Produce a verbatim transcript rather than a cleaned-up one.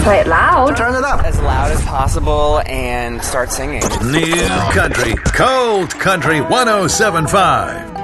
Play it loud. Turn it up. As loud as possible and start singing. New Country, Cold Country one oh seven point five.